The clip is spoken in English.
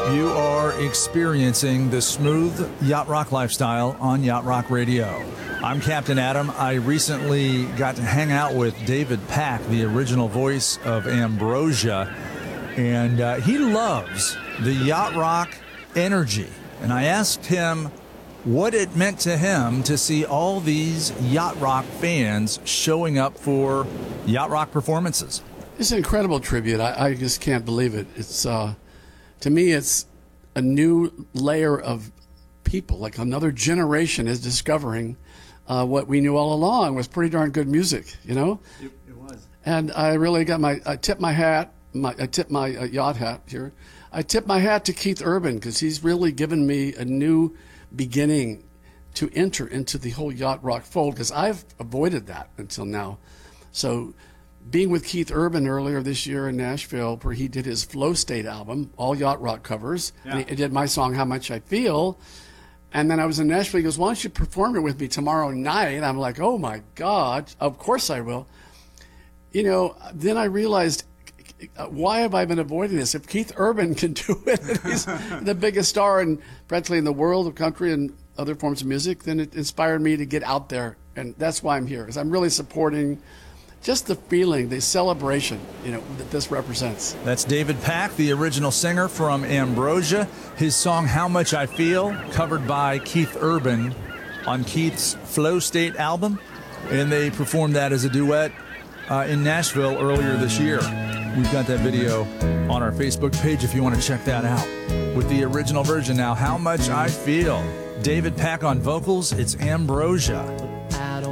You are experiencing the smooth yacht rock lifestyle on Yacht Rock Radio. I'm Captain Adam. I recently got to hang out with David Pack, the original voice of Ambrosia, and he loves the yacht rock energy. And I asked him what it meant to him to see all these yacht rock fans showing up for yacht rock performances. It's an incredible tribute. I just can't believe it. It's to me, it's a new layer of people, like another generation is discovering what we knew all along was pretty darn good music, you know? It was. And I really got I tipped my yacht hat here. I tipped my hat to Keith Urban because he's really given me a new beginning to enter into the whole yacht rock fold because I've avoided that until now. So being with Keith Urban earlier this year in Nashville, where he did his Flow State album, all yacht rock covers, and he did my song, How Much I Feel. And then I was in Nashville. He goes, why don't you perform it with me tomorrow night? And I'm like, oh, my God, of course I will. You know, then I realized, why have I been avoiding this? If Keith Urban can do it, and he's the biggest star practically in the world of country and other forms of music, then it inspired me to get out there. And that's why I'm here, because I'm really supporting just the feeling, the celebration, you know, that this represents. That's David Pack, the original singer from Ambrosia. His song, How Much I Feel, covered by Keith Urban on Keith's Flow State album. And they performed that as a duet in Nashville earlier this year. We've got that video on our Facebook page if you want to check that out. With the original version now, How Much I Feel. David Pack on vocals, it's Ambrosia.